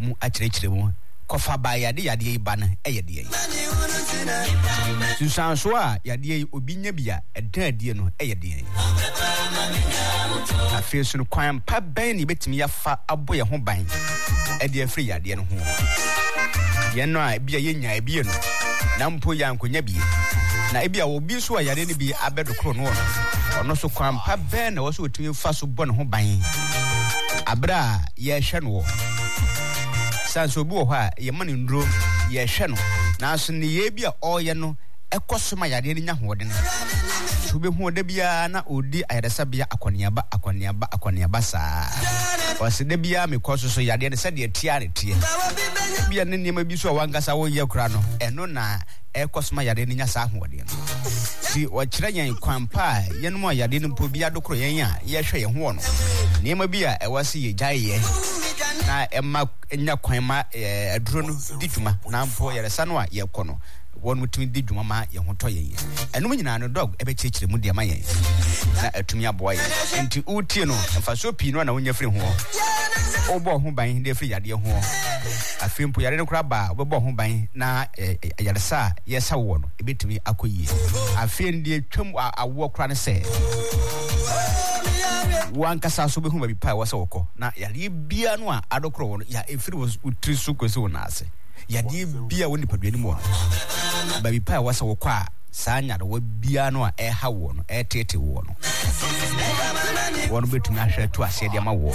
mu akyerɛkyerɛ mu kofa ba yade iba na eyede susan so a yade obi nya bia ɛdan adie no eyede afesu no kwan pa ban ni betimi yafa abo ye ho ban ɛde afiri yade no ho ye no a bia yenya bia no na mpo ya nkonya bia na ebia obi so a yade ne bi abedokro no ono so kwan pa ban na wo so otimi fa so bɔ ne ho ban abra ye hwɛ no sanso bi wo ha ye mane ndro ye hwɛ no na so ne ye bia ɔyɛ no ɛkɔsoma yade ne nya hoɔde ne so be hu de bia na odi ayadasa bia akɔneaba saa ɔse de bia me kɔso so yade ne sɛ de tia ne tie bia ne nneɛma bi so a wankasa wo yɛ kura no ɛno na ɛkɔsoma yade ne nya saa hoɔde no ti wɔkyerɛ yɛn kwampa yɛnum a yade ne mpo bia dokoro yɛn a yɛhwɛ yɛn ho no nneɛma bi a ɛwɔ se yɛ gyae na emma enya kwan ma aduro no di dwuma na mpo yɛresa no a yɛkɔ no wɔn mutumi di dwuma ma yɛ ho tɔ yɛn ɛnum nyina no dog ɛbɛkyerɛkyerɛ mu de ma yɛn na atumi aboa yɛn nti utie no mfa so pii no na wonya firi ho ɔbɔ ho ban de firi yade ho afei mpo yade no kora ba ɔbɛbɔ ho ban na yɛresa yɛsa wɔ no ɛbɛtumi akɔ yie afei ndi twam awo kora ne sɛ wankasa so be hu ba bi pa wo se wokɔ na yade bia no a adokoro wo ya efiri wo utri so kwese wo na ase yade bia wo nipaduani mo ba bi pa wo se wokɔ a saa nya do wo bia no a ɛha wo no ɛtete wo no wono betumi ahwɛ to ase de ma wo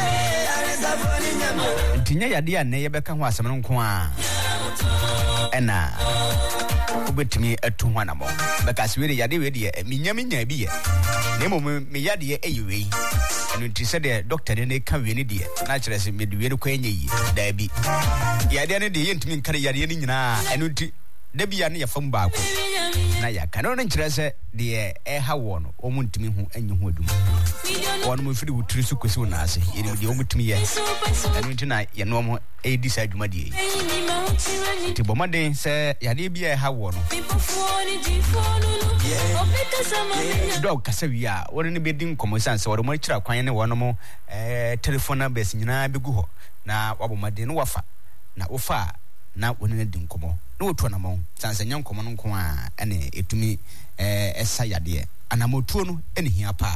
ntinya yade a ne yɛbɛka ho asɛm no nko a ɛna obetumi atu ho anamo bɛka se we yade we de minya bi yɛ nemo me yade eyiwe eno nti sɛ de doctor ne ka we ne de na kyerɛ sɛ me de we ne kwa nya yi da bi yade ne de yentimi nkare yade ne nyina eno nti da bia ne yɛfam baako na ya ka no nkyerɛ sɛ de ɛha wo no ɔmo ntimi ho anyi ho adum wɔn mo firi wutiri so kwesi wona ase yɛne de ɔmo timi yɛ eno nti na yɛ no mo edi sa adwuma de yi nti bɔmaden sɛ yade bia ɛha wo no dog kasa wi a wɔn ne be din komosan sɛ wɔn mo kyerɛ kwan ne wɔn mo telephone numbers nyinaa begu hɔ na wabɔmaden no wafa na wofa na wɔn ne din komo na wotu na mo sansa nya komo no nko a ɛne etumi ɛsa yade anamotuo no ɛne hia pa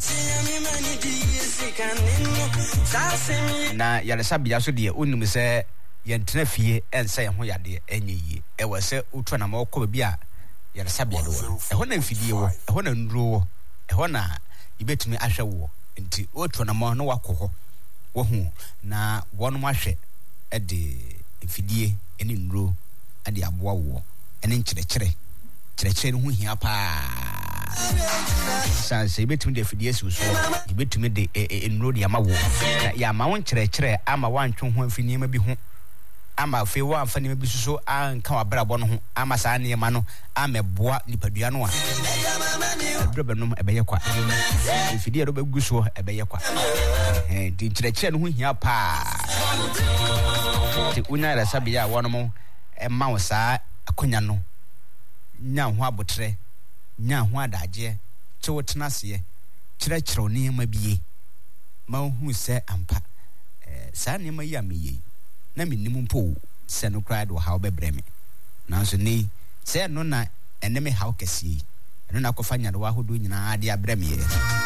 na yalesa bia so de onim sɛ yɛntena fie ɛnsa yɛ ho yade ɛnyɛ yie ɛwɔ sɛ wotu na mo kɔ bia yalesa bia do ɛhɔ na mfidie wɔ ɛhɔ na nduro wɔ ɛhɔ na yɛbɛtumi ahwɛ wɔ nti wotu na mo no wakɔ hɔ wo hu na wɔn mo ahwɛ ɛde mfidie ɛne nduro ade aboa wɔ ɛne nkyerɛkyerɛ no ho hia pa sanse yɛbɛtumi de afidie si so yɛbɛtumi de nduro de ama wɔ na yɛama wo nkyerɛkyerɛ ama wantwe ho amfi nneɛma bi ho ama afei wamfa nneɛma bi so anka wabrabɔ no ho ama saa nneɛma no amɛboa nipadua no a aduro bɛnom ɛbɛyɛ kwa afidie do bɛgu so ɛbɛyɛ kwa nti nkyerɛkyerɛ no ho hia pa nti wonya rasa bia wɔn mo ɛma wo saa akonya no nya ho abotrɛ nya ho adagye kye wo tena seɛ kyerɛkyerɛ nneɛma bie ma hu sɛ ampa saa nneɛma yi a meyɛ na menim mpo sɛ no kra de wo haw bɛbrɛ me nanso ne sɛ no na ɛne me haw kɛseɛ ɛno na akɔfa nyade wa hodo nyinaa de abrɛ me yɛ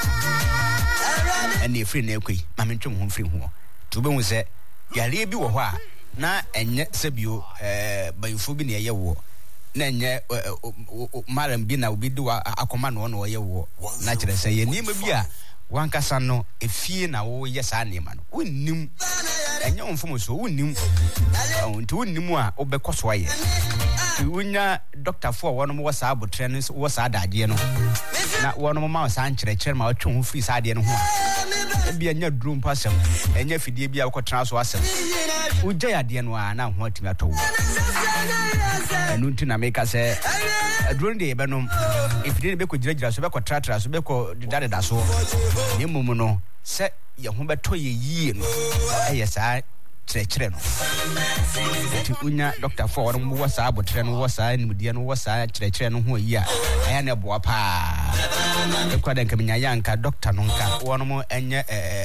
ɛne efiri na ekoi ma mentwe ho mfiri ho to be hu sɛ yare bi wɔ hɔ a na enye sebio bayufo bi na ye wo na enye maram bi na obi di wa akoma no no ye wo na kire se ye nima bi a wankasa no efie na wo ye sa nima no wonnim enye wonfom so wonnim nti wonnim a obekɔso aye wonya doctor fo wɔn mo wasa abotre no wasa adagye no na wɔn mo ma wasa nkyerɛkyerɛ ma wɔtwe ho free sa ade no ho a bia nya drum pasem enya fidie bia wɔkɔtena so asem ugya yade no a na ho atimi atɔwo enu nti na meka sɛ aduro de yɛbɛnom efidie be kɔgyiragyira so bɛkɔtratra so bɛkɔ didadeda so ne mmom no sɛ yɛ ho bɛtɔ yɛ yie no ɛyɛ saa kyerɛkyerɛ no nti unya doctor for wɔn mo wɔ saa abotrɛ no wɔ saa nimdeɛ no wɔ saa kyerɛkyerɛ no ho yi a ɛyɛ na boa paa ekwa den kamenya yanka doctor no nka wɔn mo enye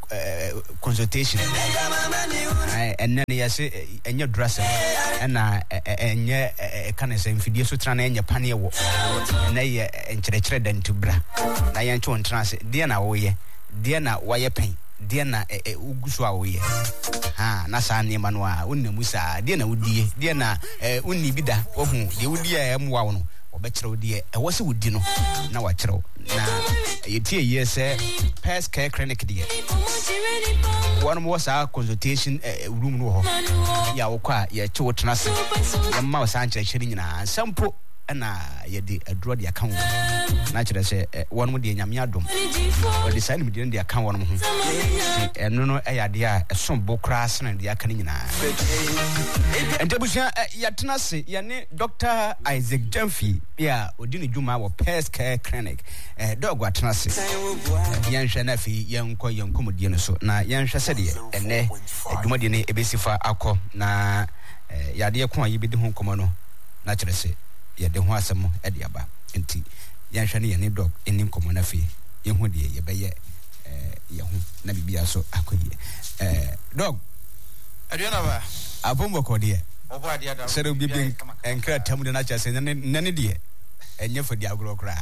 consultation and then yes and your dresser and your kind of same video so trying and your pannier and they encourage them to bra na yan to trans dear na woye dear na wire pain dear na uguswa woye na sa nneema no a wonnamu saa dear na wodie dear na wonni bida ohu de wodie amwa wo no obekere die ewo se wodi no na wa kere na yetie yese pest care clinic die one more sa consultation room no ho ya wo kwa ye che wo tenase ya ma wo san kire nyina sampo na ye de aduro de aka wo na kire se one mo de nyame adom o de sai ni de aka wo no ho eno no ya de a esom bokra sen de aka nyina entebusia ya tenase ya ne Dr. Isaac Jamfi ya odini juma wo pest care clinic dog wa tenase yan hwe na fi yan komodie no so na yan hwe se de ene dwumade ne ebesifa akọ na ya de ko ayi bedi ho komo no na kire se ya de ho asem e de aba enti yan hwe ne ya ne dog enim komo na fi ye ho de ye beye ye ho na bibia so akoye dog aduana ba abombo ko de obo adia da sero bibi enkra tamu de na chase nane de enye fodi agro kra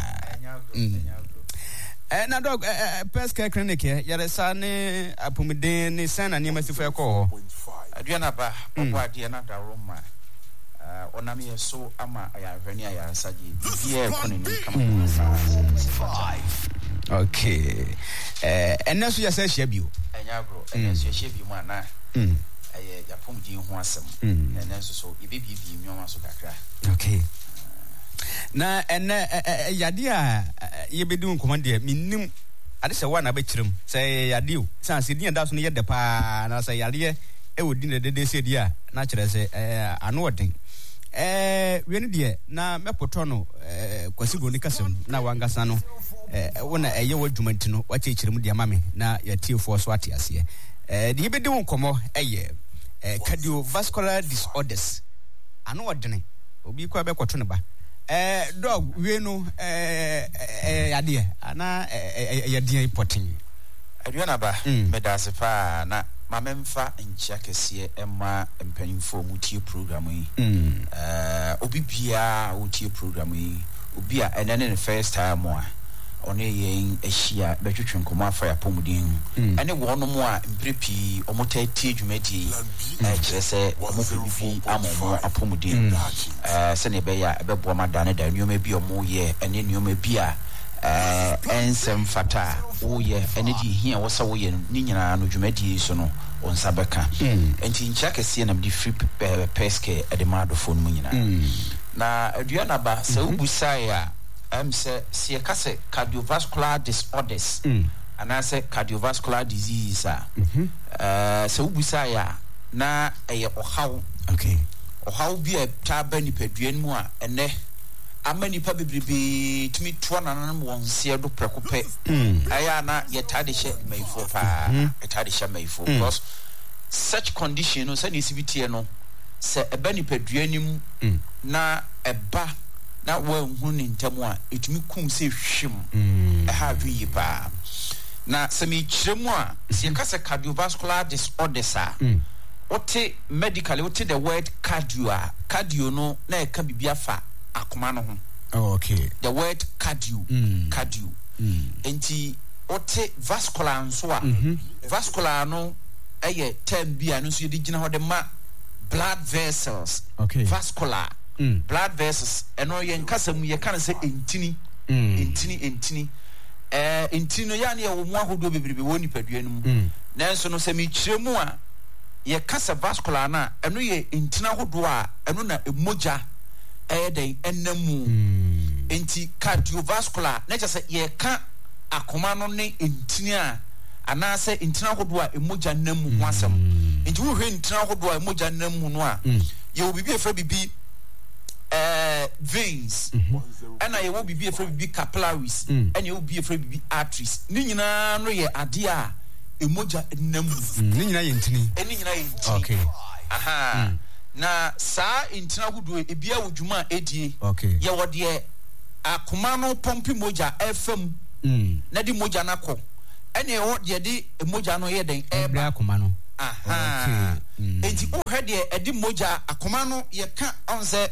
na dog pest care clinic ya sa ne apomden ne sana ne masifo ko aduana ba obo adia na da roma onam ye so ama ya hwani ya saje bibia economy kama 5 okay enaso ya sa hia bio enyagro enaso hia bi mu ana ya pomdin ho asem na nenso so ibebi mioma so kakra okay na yade a yebedi nkomande minnim ade se wa na ba kirem se yade o sanse din da so ne yede pa na se yade e wodi ne dede se dia na kire se ano odin weni de na mepoto no kwasigo ni kasem na wangasa no wona eye wadwumanti no wache kirem dia mame na yatiefo so ate ase de yebedi nkomo cardiovascular disorders ano odene obi kwa be kwoto ne ba dog we no yade ana yade importing aduana ba medase pa na mamemfa nchia kese ema mpanimfo mu tie program yi obi bia wo tie program yi obi a enene ne first time a one yen ehia betwetwe nkomo afa ya pomudin ene wo no mo a mprepi omotatie dwumadi kire se omopebi amomo apomudin se ne be ya ebebo madane da nneoma bi omo ye ene nneoma bi a ensem fata wo ye ene di hia wo sa wo ye ni nyina no dwumadi so no onsa beka enti ncha kese na mdi free peske edemado phone mu nyina na aduana ba se ubusai a se kase cardiovascular disorders anase cardiovascular disease se ubusa ya na eye ohaw okay ohaw bi e taba ni paduan mu a ene amani pa bebrebe timi to nanan wonse do prekope aya na ye tade hye maifo pa ye tade hye maifo because such condition no se ni sibitie no se eba ni paduan mu na eba na hu ni ntamu a etumi kum se hwem ha hwi pa na se mi kiremu a se kase cardiovascular disorders a ote medically ote the word cardio no na e ka bibia fa akoma no ho okay the word cardio enti ote vascular nso a vascular no eye term bia no so yedi gina ho de ma blood vessels okay vascular blood vessels eno ye nkasa mu ye kan se entini no ya ne ye wo mu ahodo bebrebe woni paduan mu nanso no se mi kiremu a ye kasa vascular na eno ye entina ahodo a eno na emoja den enamu enti cardiovascular na chese ye ka akoma no ne entini a anase entina ahodo a emoja namu ho asem enti wo hwe entina ahodo a emoja namu no a ye obibi efa bibi veins and I will be afraid be capillaries and you will be afraid be arteries ni nyina no ye ade a emoja namu ni nyina ye ntini okay aha na sa intina gudu ebia wodwuma edie okay ye wode akoma no pompi moja fm na di moja na ko ene wo de di mogya no ye den eba akoma no aha enti wo hwe de edi mogya akoma no ye ka onse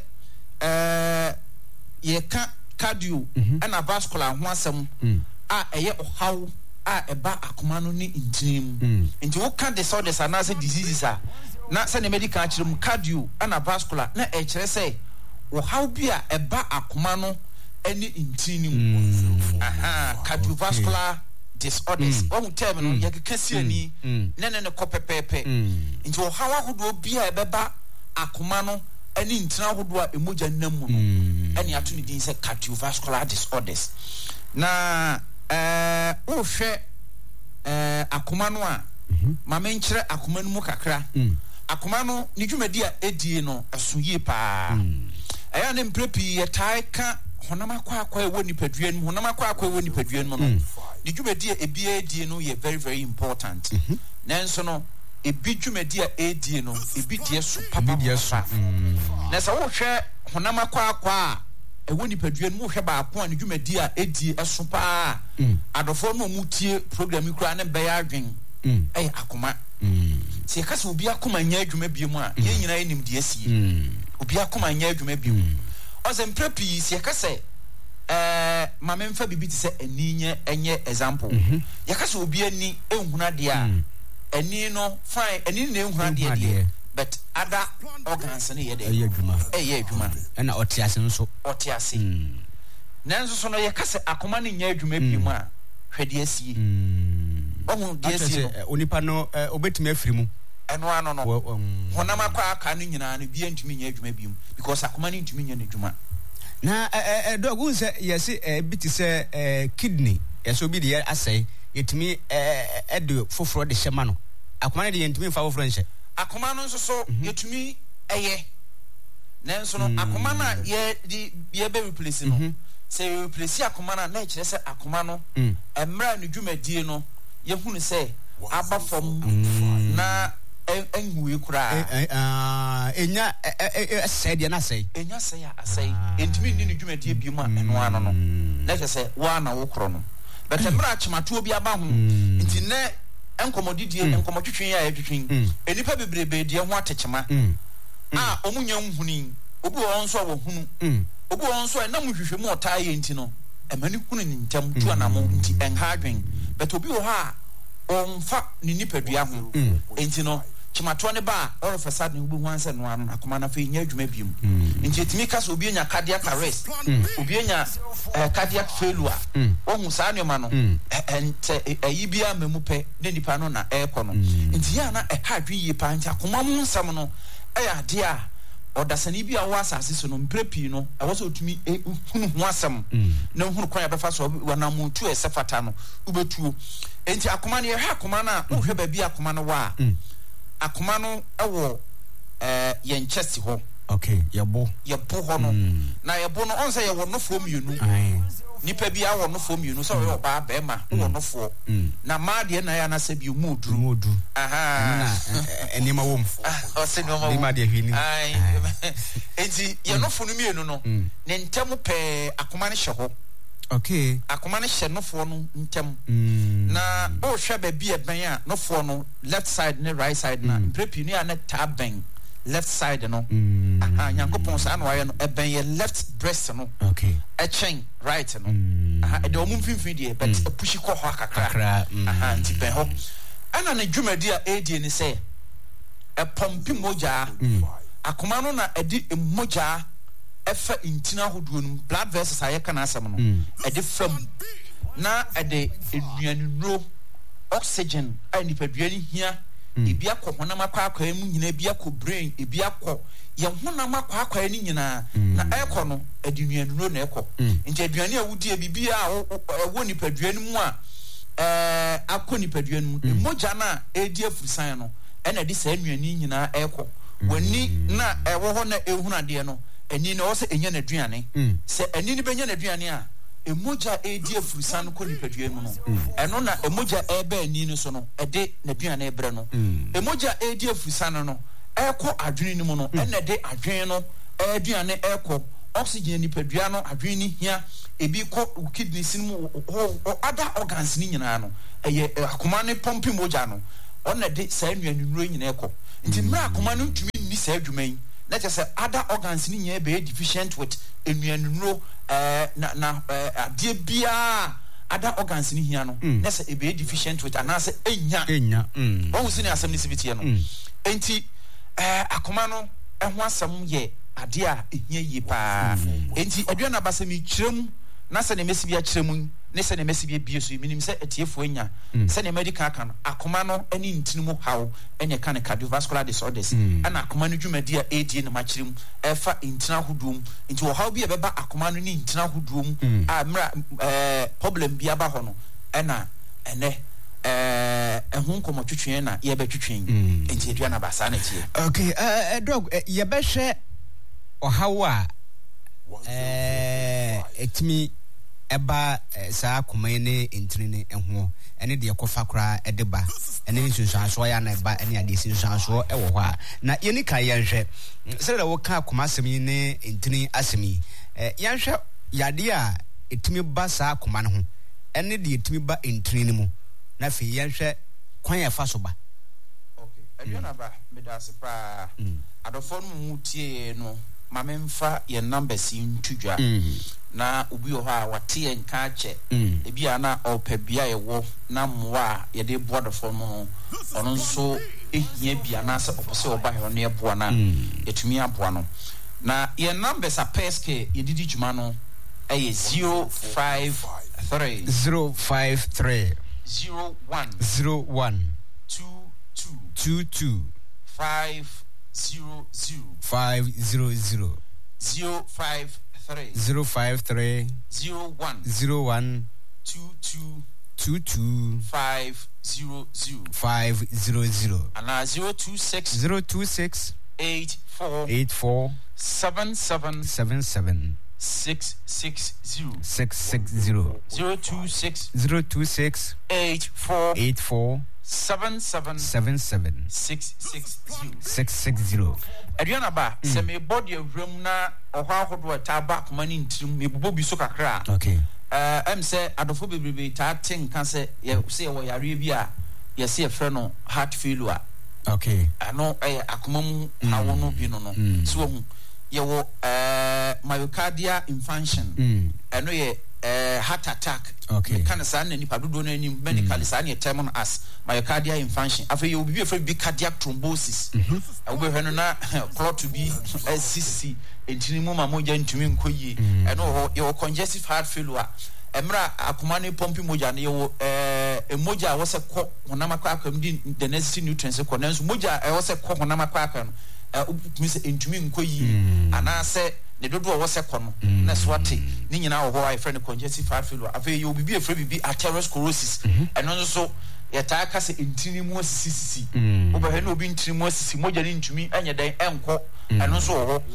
ye ka cardio ana vascular ho asem a eye ohaw a eba akoma no ni ntinim enti wo ka disorders anase diseases a na se ne medical chirum cardio ana vascular na e kire say ohaw bi a eba akoma no any intinim cardiovascular disorders one term no yakekasi ani ne kopepepe nti o hawa hodo bia ebeba akoma no any intina hodo a emoja namu no any ato ni din say cardiovascular disorders na o hwe akoma no a ma menkire akoma no mu kakra akoma no ni dwumadi a edie no asoyie pa eya ne mprepi ye tai ka honam akwa ewo nipadua no honam akwa ewo nipadua no no di dwumadi ebi edie no ye very very important nanso no ebi dwumadi edie no ebi die so papa na sa wo hwe honam akwa ewo nipadua no hwe ba ko an dwumadi edie eso pa adofo no mutie program kura ne be ya adwen akoma se kase obi akoma nya adwuma biemu a ye nyina enim de asie obi akoma nya adwuma biemu ozem prepi se kase ma memfa bibi ti se aninye enye example ye kase obi ani ehuna de a ani no fine ani na ehuna de but other organs ne ye de ye adwuma na otiase nso otiase nanso so no ye kase akoma ne nya adwuma biemu a hwede asie ohun de asie onipa no obetumi afiri mu eno ano no honam akwa aka no nyina no bia ntumi nya adwuma biom because akoma ne ntumi nya adwuma na dog unse yesi biti se kidney yeso bi de asai yetumi edo foforo de hyema no akoma ne de yentumi fa foforo nhyɛ akoma no nso so yetumi eye nanso no akoma na ye be replace no se replace akoma na kyerɛ sɛ akoma no emra ne dwumadie no ye hunu sɛ aba fam na enhuwe kura enya asai de na asai enya asai entimi ni dwumadie bi mu a eno ano no na kyerɛ sɛ wa na wo kro no but emra chemato obi aba ho nti ne enkomodidie enkomotwetwen a etwetwen enipa bebrebe de ho atechema a omunya nhuni obi won so wo hunu obi won so na muhwehwe mu otaye nti no emani hunu ni ntam tu anamo nti enha adwen but obi wo ha onfa ni nipadua ho enti no chemato ne ba all of a sudden obi wan se no ano akoma na fe nya adwuma biom nti etimi ka so obi nya cardiac arrest obi nya cardiac failure ohun sa anoma no ente ayi bia memu pe ne nipa no na ekɔ no nti ya na ha adwen yi pa nti akoma mu nsam no eya de a odasani bia wo asase so no mprepi no ɛwɔ so otumi hunu ho asam na hunu kwan abefa so wana mu tu esefata no ubetuo enti akoma ne ye ha akoma na wohwɛ ba bia akoma no wa akoma no ɛwɔ ye nchesi ho okay yebo ho no na yebo no onse ye wo no fo mienu nipa bia wo no fo mienu so wo ba ba ma wo no fo na ma de na ya na se bi mudu na enima wom o se no ma ma de hwini enti ye no fo no mienu no ne ntem pe akoma ne hye ho okay akoma ne hye no fo no ntem na o hwe ba bi eben a no fo no left side ne right side na prepi ni ana taben left side no nyankopon sa na waye no eben ye left breast no okay a chain right no de o mum finfin de but a pushi ko ho akakra nti ben ho ana ne dwumadi a edi ni se e pompi moja akoma no na edi moja efa intina hodo no blood vessels ayeka na asem no edi fam na edi eduanuro oxygen ani paduani hia ebi akọ honam akwa mu nyina ebi akọ brain ebi akọ ye honam akwa ni nyina na ekọ no eduanuro na ekọ nti eduane a wudi ebibi a wo nipaduani mu a akọ nipaduani mu emoja na edi afurusan no ena di sa anuani nyina ekọ wani na ewo ho na ehunade no eni na wo se enya na aduane se eni ni benya na aduane a emoja edi afurusan no ko nipaduani mu no eno na emoja ebe ani no so no ede na aduane ebre no emoja edi afurusan no ekọ adwene ni mu no ena de adwene no aduane ekọ oxygen nipadua no adwen ni hia ebi ko kidneys mu other organs ni nyina no eye akoma ne pompi moja no ona de saa nnuanunuro nyina ekọ nti mra akoma no ntumi ni saa adwuma yi na say other organs ni nyina be deficient with nnuanunuro na adie bia other organs ni hia no na say e be deficient with anase enya wo sini asem ni sibitie no enti akoma no ho asem ye ade a ehia yi pa enti aduana basemi kirem na se ne mesibi a kirem ne se ne mesibi bie so minim se etiefo anya se ne medical kan akoma no ani ntinimu haw enye kan cardiovascular disorders ana akoma no dwumadi a AD ne ma kirem efa intina hodum enti wo haw bi e beba akoma no ni intina hodum a mra problem bi aba ho no ena ene ehun komo twetwen na ye betwetwen enti aduana basa na tie okay dog ye be hwe ohawa etimi eba saa komane entrine eho ene de yakofa kra edeba ene nsunsanso ya na eba ene ade nsunsanso ewo ho a na yeni kan yenhwe se da wo ka komasemi ne entrine asemi yenhwe yade a etimi ba saa komane ho ene de etimi ba entrine mu na fe yenhwe kwan ya fa so ba okay aduana ba medase pa adofo mu tie no mamemfa ye numbers ntudwa na obi ho a wate nka che ebi ana opabia ye wo na mwa ye de board for no ono nso ehia bia na se opose oba he no ye boa na etumi aboa no na ye numbers a peske ye didi djuma no eye 053 01 22 500 053 01 22 500 and 026 84 77 660 026 84 77 660 Adriana ba se me body awram na ohwa hodo ta ba komani ntrim me bobo bi so kakra okay say adofo bebrebe ta tinka se ye se wo yare bi a ye se frɛ no heart failure okay ano akomam hawo no bi no so hu ye wo myocardial infarction eno ye heart attack okay kan sa na nipa dodo na anim medically sa na term as myocardial infarction afa ye obi be bi cardiac thrombosis obi hwe no na clot to be SCC entini mu ma moja ntumi nkoyi eno ho ye congestive heart failure emra akoma ne pompi moja ne ye emoja wo se kɔ honam akwa akam di the necessary nutrients kɔ nanso moja wo se kɔ honam akwa akam opumi se entumi nkoyi ana se ne dodo wo se kɔ no na swate ni nyina wo ho ai friend congestive heart failure afa ye obi bi efre bibi atherosclerosis eno nso yeta aka se entini mu asisi obahwe na obi entini mu asisi moja ni ntumi anya dan enkɔ eno nso wo ho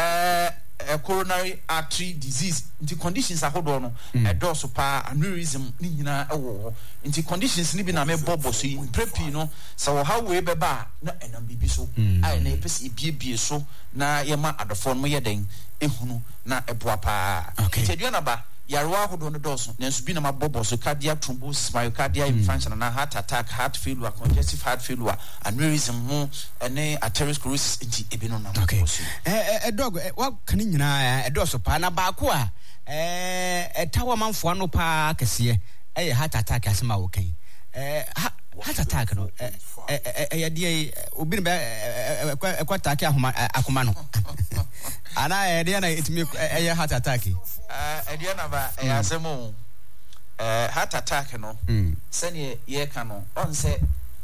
coronary artery disease nti conditions ahodo no edoso pa aneurysm ni nyina ewo ho nti conditions ni bi na me bobo so prepi no so wo how we beba na enam bibi so ai na epese biebie so na yema adofo no yeden ehunu na eboa pa nti aduana ba yarwa ahodo no doso nanso bi na mabobo so cardiac thrombosis myocardial infarction na heart attack heart failure congestive heart failure aneurysm mu ene atherosclerosis nti ebi no na okay dog wa kan nyina doso pa na ba ko a tawa manfo no pa kese heart attack asema wo kan heart attack no ya die obi ne kwa attack akoma no ana dia na itimi heart attack Ediana ba asemo heart attack no sene ye ka no on se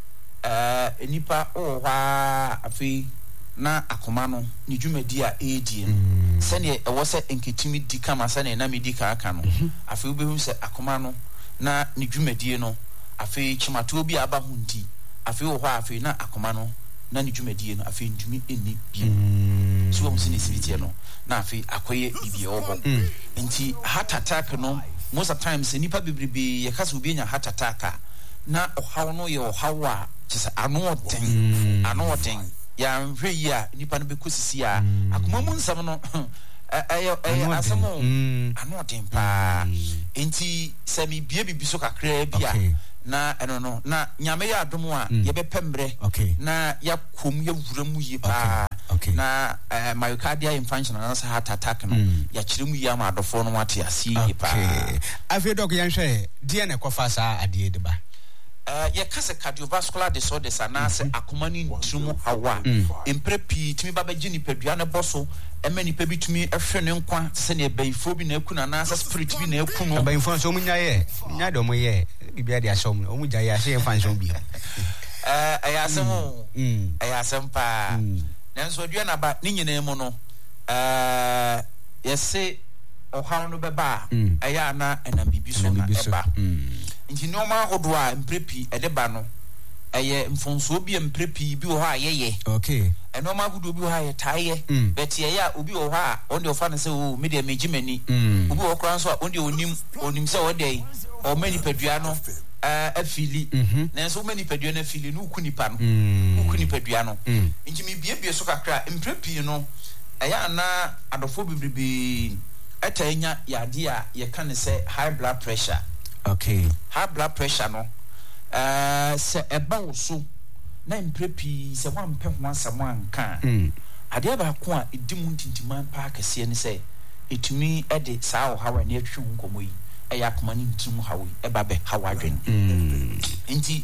enipa o hwa afi na akoma no ni dwumadi a ADM sene e wo se enketimi di kama sene na medika aka no afi obehu se akoma no na ni dwumadi no afi chimato bi aba hunti afi o hwa afi na akoma no na ni dwumadi no afi ntumi eni bi so wo sene sibiti no na afi akoye bibi obo nti heart attack no most of times nipa bibribi yakasa obi nya heart attack na ohaw no ye ohaw a kyesa anoten ya nhwe yi a nipa no bekosisi a akoma mu nsam no asemo ano den pa enti se mi bie bibi so kakra bia na eno no na nyame ya adom a ye bepembre na yakom ya wuramu yi pa na myocardial infarction na heart attack no ya kiremu yi ama adofo no wate ase yi pa afi dok yan hwe de na kofa sa ade de ba ye kase cardiovascular disorders anase akomani ntrumu hawa emprepi timi baba gini padua na boso emani pa bitumi ehwe ne nkwa se ne bayifo bi na ekuna na asa spirit bi na ekunu bayifo so munya ye nya do mo ye bibia de asom no muja ye ahye fanson bi ayasem pa nanso dua na ba ni nyina mu no yese ohaw no beba aya na enam bibi so na eba nti normal hodo a mprepi edeba no eye mfonso bi mprepi bi ho a yeye normal hodo bi ho a yetaye but ye ya obi ho a on de ofa na se o media megimani obi ho kran so a on de onim se o dey o mani padua no afili nanso mani padua na afili no ukunipa no ukunipadua no nti me bie so kakra mprepi no aya na adofo bibribi etanya yade a ye kan se high blood pressure high blood pressure no se eba wo so na mprepi se wampe ho asam anka ade ba ko a edimu ntintiman pa kase ne se etumi ede saa hawa ne atwe ho komoyi eya komani ntimu hawi eba be hawa dwen nti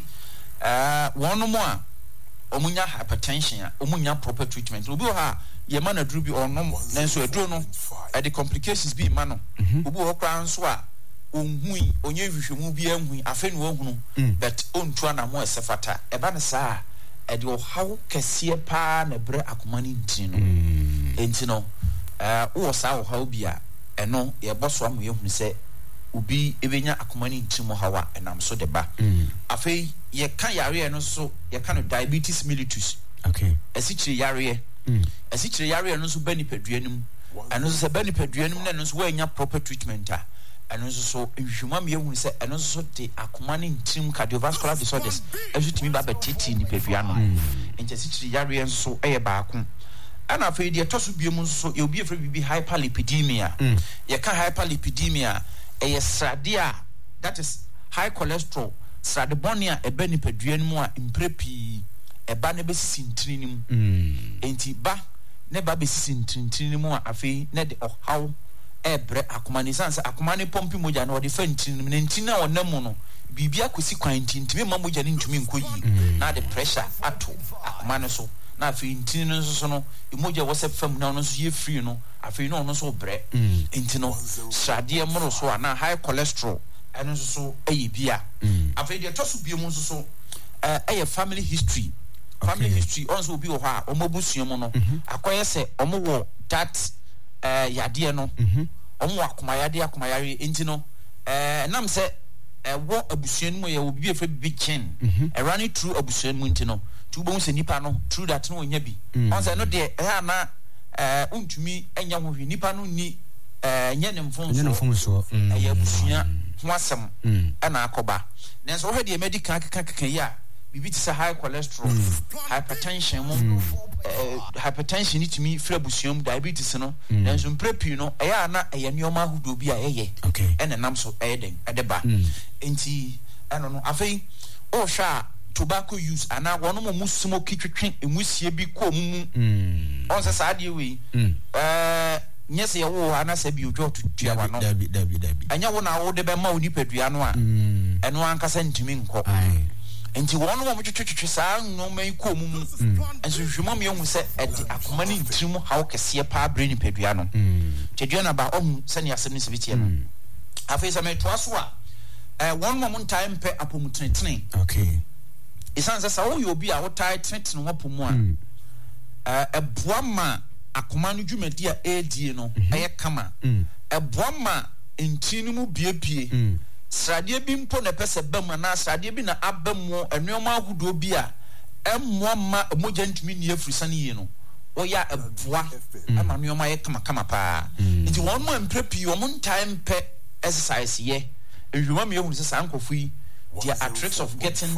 wono mo a omunya hypertension a omunya proper treatment obi ha ye man aduru bi onom nanso aduru no the complications bi ma no obi ho kra nso a onhui onye hwehwemu bi anhui afenu ohunu but ontua na mo esefata eba ne saa ede o hawo kese pa na bre akomani ntin no enti no wo saa o hawo bi a eno ye boso am ye hunu se obi ebenya akomani ntin mo hawa enam so de ba afei ye kan yare no so ye kan diabetes mellitus esichiri yare esichiri yare no so bani paduanum eno so se bani paduanum na no so wanya proper treatment a eno so nhwuma me ehunu se eno so de akomani ntim cardiovascular disorders ehutimi ba betiti ni paduanum enche esichiri yare so eye baako ana afei de toso biemu so ye obi efre bibi hyperlipidemia ye ka hyperlipidemia sradia, that is high cholesterol sradibonia ebeni paduanum a imprepi eba ne besisi ntirinim enti ba ne ba besisi ntirinim a afei ne de ohaw ebre akomani sanse akomani pompi moja na ode fa ntirinim ne ntina onam no bibia kosi kwan ntintimi ma moja ne ntumi nkoyi na the pressure ato akomani so na afei ntini no so no emoja wose fam na no so ye free no afei no so bre enti no srade moro so na high cholesterol eno so ayi bia afei de toso biemu so family history also obi wo ha omobusuam no akoye se omowo that yade no omo akomayare enti no nam se wo abusuan mu ye obi efe big chain running through abusuan mu enti no tubo se nipa no through that no nya bi on se no de na untumi enya ho hwi nipa no ni nya ne mfonso ya abusua ho asem na akoba nanso wo de medical kaka ya bibi ti say high cholesterol hypertension hypertension it me frabusium diabetes no nanso mprepi no eya na eya nioma hudo bi a eye ene nam so eden edeba enti eno no afei o sha tobacco use ana wono mo smoke twetwe emusie bi ko mumu on se sa de we nyese ye wo ana se bi ojo tutua wa no dabi anya wo na wo de be ma oni padua no a eno ankasa ntimi nko enti wono mo twetwe saa no mai ko mumu enso hwema me hu se edi akomani ntrimu hawo kese pa brain padua no tedua na ba ohun se ne asem ne se bitie no afei se me toaso a wono mo time pe apomutene isanse sa wo yobi a wo tai tene wo pomu a eboama akomanu dwumadi a edie no eye kama eboama ntini mu biebie srade bi mpo na pese bam na srade bi na abamu enuoma ahudo bi a emmoama moja ntumi ni afurisa ne yi no oya eboa ama nuoma ye kama pa nti won mo mprepi wo mon time pe exercise ye ehwuma me ehunu se sankofu yi they are tricks of getting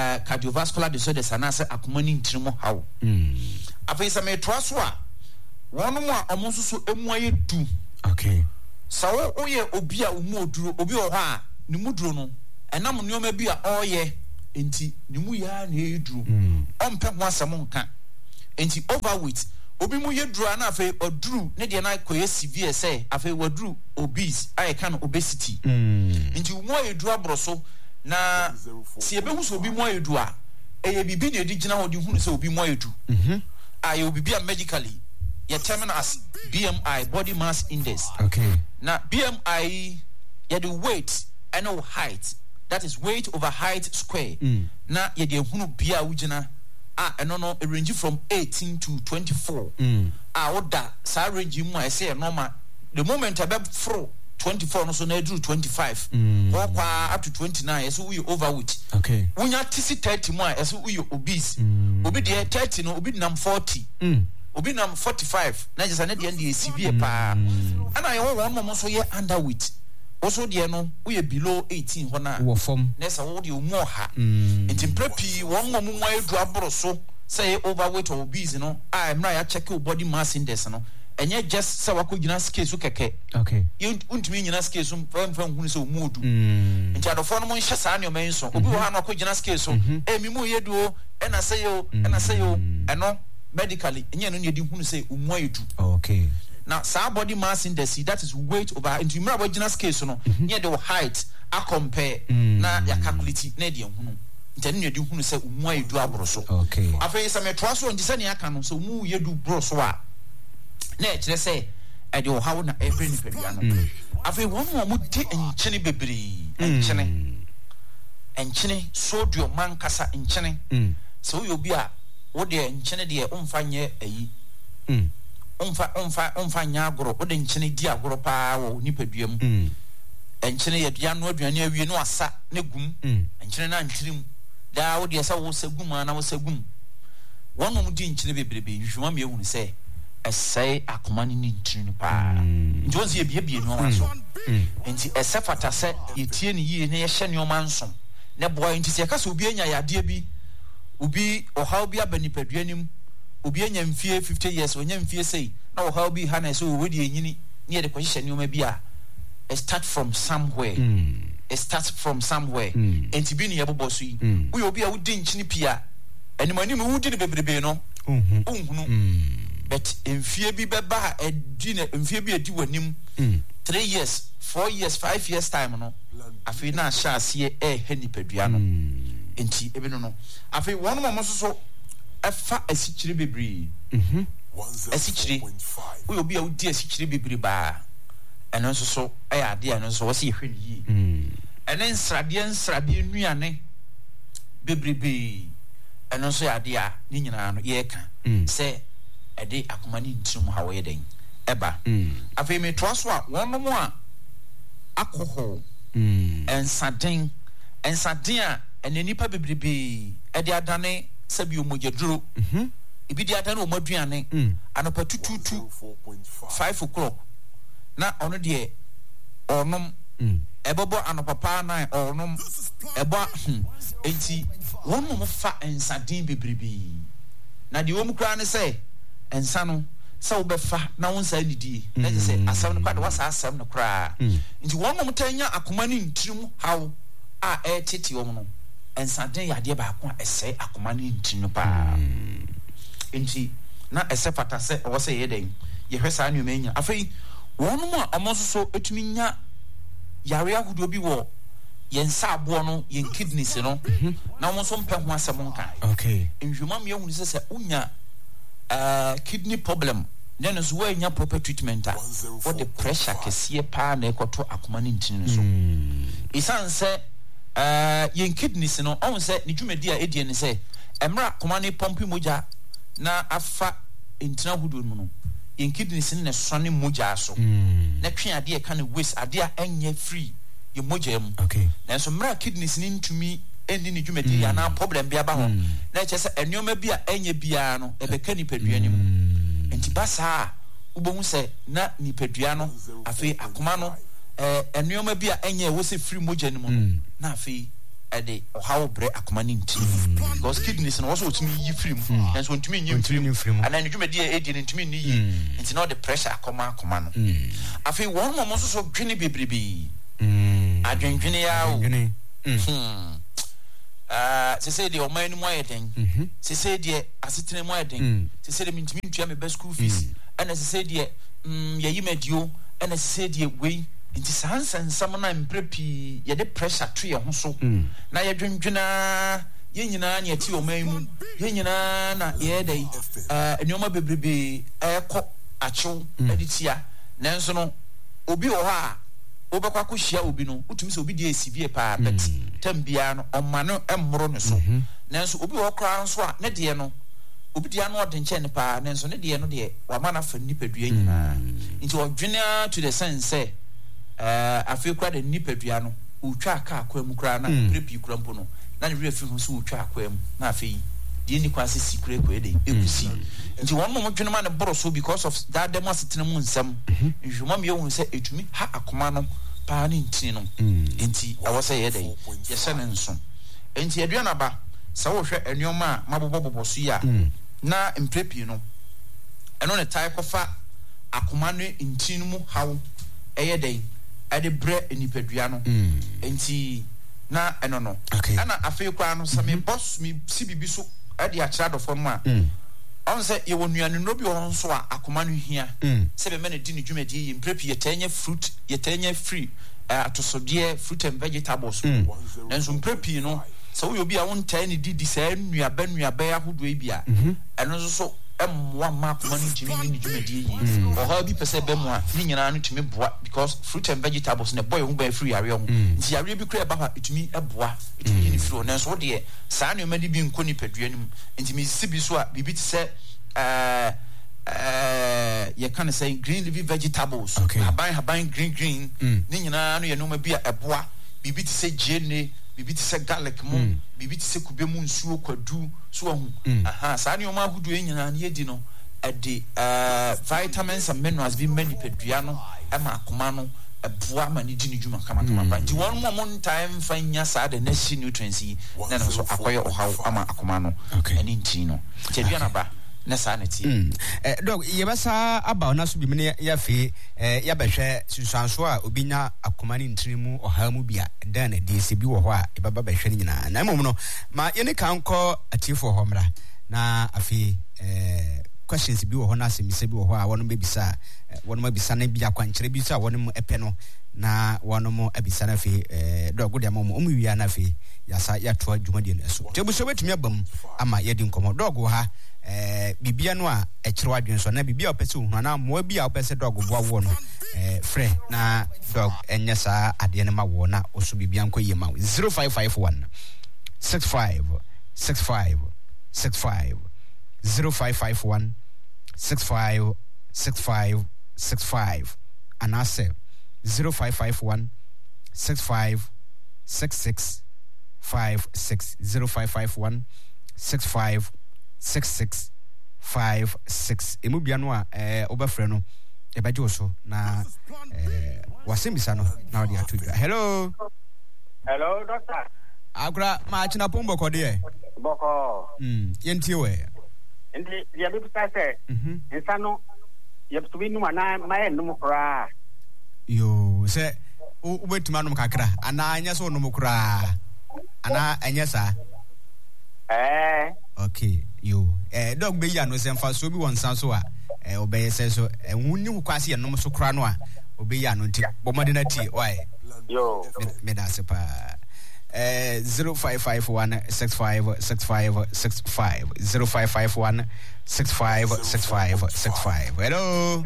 cardiovascular disorders and as akomani ntrimo how afei se me toaso a one more almost so emoye do. Okay. So oye obi a umu oduro obi o ha ni muduro no enam nneoma bi a oye enti ni mu ya na eduro ompe ho asem nka enti overweight obi mu ye duro na afa oduru ne de na koye severe say afa waduru obese I can obesity enti umu eduro abroso na si ebehu so obi mu edu a eye bibi na edi gina ho di hunu se obi mu edu aye obi bia medically you terminal as BMI, body mass index. Okay. Now BMI, you the weight and no height. That is weight over height square. Now you the hunu bia ujina no range from 18 to 24. Oda sa range mu I say normal. The moment I be fro 24 no so na do 25. Up to 29 so we overweight. Okay. Unya tisi 30 mu so we obese. Obi dey 30 no obi nam 40. Obi nam 45 na just na dey severe pa ana you one mom so ye underweight also dey no we below 18 ho na wo form na say wo dey omu ha entimprepi one mom nwa edu aboro so say overweight or obese no am na ya check your body mass index no enye just say wakogina scale so keke okay you untumi nyina scale so fam hunu say omu odu enti adofo no mo nhye saa ne o men so obi wo ha na wakogina scale so mi mu yeduo ena say yo eno medically enye no ne di hunu say umu edu okay now sa body mass index that is weight over into mra original scale so no near the height a compare na ya calculate na de hunu ntani ne di hunu say umu edu abro so okay afei sa metro so ndise ne aka no so umu yedu bro so a na e kire say e de how na every ni pedua no afei won mo di enchene bebre enchene sodium man kasa enchene so you be a wo de nchene de umfa nye ayi umfa nya agoro wo de nchene di agoro pa wo nipaduam nchene ye dua no aduane awie no asa ne gum nchene na ntirim da wo de sa wo sagum na wo sagum wonom di nchene bebrebe nhwuma me ehunu se esai akoma ni ntiri pa njonzi ye bie no aso enti esefata se yetie ni yie ne ye hye ne o manso ne boy enti se ka se obi anya yade bi ubi ohaw bi abanipaduanim ubi anya mfie 50 years onya mfie sei na ohaw bi ha na so we de enyini ne de kwahye ne o ma bi a start from somewhere enti bi ne yebobo so yi we obi a wudi nchini pia animani mu wudi ne bebrebe no unhunu but mfie bi beba edi na mfie bi edi wanim 3 years 4 years 5 years time no afi na sha ase nipadua no enti ebe no afi one mom so efa asikyire bebre asikyire we obi a wudi asikyire bebre ba eno so ade eno so wo se hwe ni enen nsrade nuane bebrebe eno so ade a ni nyina no ye ka se ede akoma ni ntirum ha wo ye den eba afi me toaso a one mo a akoho ensaden a ene nipa bebrebe ede adane sabi omojaduro ebi de adane omaduane anopa tututu 5 o'clock na ono de onom ebobo anopa pa na onom ebo enti won mo fa ensaden bebrebe na de wom kra ne say ensa no sa wo befa na won sa nidi na je say asam no kwade wasa asam no kra nti won mo tanya akoma ni ntirim hawo a tete wom no ensaden yade ba ko ese akoma ni ntirim pa nti na ese fata se wo se yeden ye hwesa anu menya afei won mo amoso etumi nya yare ahudo bi wo yensa abo no yen kidneys no na won so mpɛ ho asɛm nka okay nhwuma me ehunu se unya kidney problem then so we nya proper treatment for the pressure kesiye pa na ekoto akoma ni ntini so isan se yen kidneys no on se ni dwumadi a edie ne se emra akoma ni pompi moja na afa ntina hudu mu no yen kidneys ne sone moja so na twe ade e ka na waste ade a enye free ye moja mu okay na so mra kidneys ni ntumi eni ni dwumadi ya na problem bia ba ho na che se enioma bia enye bia no ebeka ni padua ni mu enti basa ubomu se na ni padua no afi akoma no enioma bia enye wo se free moja ni mu na afi ede how bre akoma ni nti because kidneys no also tumi yi free mu and so ntumi nyi free mu and then dwumadi e di ntumi ni yi nti no the pressure akoma no afi won mo so dwene bebrebe adwendwene ya o se say the oman mu ayeden se say the asetene mu ayeden se say the ntumi ntua me best school fees and se say the yayi medio and se say the way nti sansam na mprepi ye de pressure to ye ho so na ye dwendwena ye nyina na ati oman mu ye nyina na ye dai enyoma bebrebe ekọ achew editia nanso no obi o ha obekwa ko hia obi no utumi se obi de esivie pa bet tambia no omma no emmoro ne so nanso obi o kra nso a ne de no obi de ano ode nche ne pa nanso ne de no de wa mana fa nipadua nyina nti odwena to the sense afi kwa de nipadua no utwa aka akwam kra na prepi kra mpo no na ne refi ho so utwa akwam na afi de ni kwa sisi kra kwa de ekusi nti won mo dwene ma ne boro so because of that dem asetena mu nsam nhwoma me hu se etumi ha akoma no pa ne ntini no nti awose ye dey ye se ne nso nti aduana ba sa wo hwe enyoma mabobobobo so ya na mprepi no eno ne tai kofa akoma no ntini mu hawo eye dey ade bre enipadua no nti na eno no ana afei kwa no sa me boss me sibibi so ade a chado fo ma on say ye wonuanu no bi won so a akoma no hia se be me ne di ne dwumadi yi mprepi ye tanya fruit ye tanya free atosodie fruit and vegetables nanso mprepi no so wo obi a won tanya di sa nuaba ya hodo e bia eno so emwa ma akoma no timi ni dwumadi yi o ha bi pese be mu a ni nyina no timi boa because fruit and vegetables ne boy who be free area ho nti area bi kra ba ha etumi eboa etumi ni free nanso wo de saa ne omadi bi nkoni padua nim nti mi sibi so a bibi ti se you can say green leafy vegetables haban green ni nyina no ye no ma bi a eboa bibi ti se jene bibi ti se garlic mu bibi ti se kube mu nsuo kwadu so hu saa ne o ma hudu nyina ne di no ade vitamins and minerals bi many pedua no e ma akoma no eboa ma ne di ne dwuma kama ba nti won mo time fanya saa de nasi nutrients yi na no so akoye ohaw ama akoma no ani nti no pedua na ba na sanity dog yebasa aba na so bi me ya fe ya behwe susanso a obinya akoma ne ntirimu oha mu bia dan na de se bi wo ho a e baba behwe ni nyina na mom no ma ye ne kanko atifo ho mra na afi questions bi wo ho na asemise bi wo ho a wono bebisa wono mabisa na bi akwankyere bi so a wono mu epe no na wono mu abisa na fe dog de mom mu wi na fe ya sa ya to adwuma de no so tebu so betumi abam ama ye di nkomo dog ha bibia no a ekere wadwen so na bibia opese hu na mo bia opese dog boa wo no frɛ na dog enya saa ade ne ma wo na oso bibia nko yema 0551 65 65 65 0551 65 65 65 anase 0551 65 66 56 0551 65 6656 emubia no a obafre no e baje so na wasembisa no na odi atudra. Hello doctor agra ma china pombo kode boko yentie we ndi ya bi pase nsano ya tubi nu na ma enum kra yo se ubetuma no kakra ana anya so no kra ana anya sa okay yo dog be ya no se mfa so bi won san so a obey say so wunni kwase enom so kra no a obey ya no nti bomade na ti why yo me da se pa 0551 65 65 65 0551 65 65 65 hello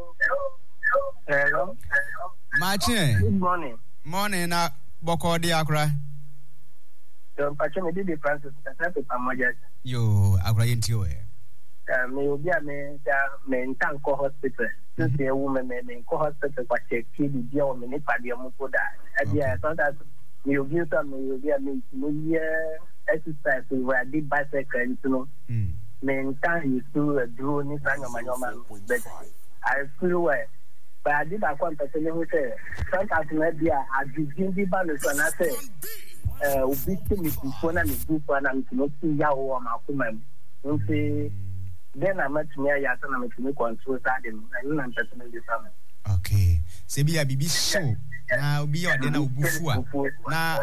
Martin, good morning na boko di akra Pacho me di Francis Tape Pamoja. Yo, akra yentio me obi a me ntanko hospital. Since a woman me ko hospital kwa check ki di o me ni padi o mo da. Abia so that me obi so me obi a me exercise we did bicycle no. Me ntan you to do ni sanga manyoma but I feel well. But I did a quantity who say sometimes maybe I begin the balance and I say obisi me before na me before na me no see ya o ma kuma mu nti then I met me ya sana me me control that and na personal design. Okay, se bia bibi so na obi o de na obufu a na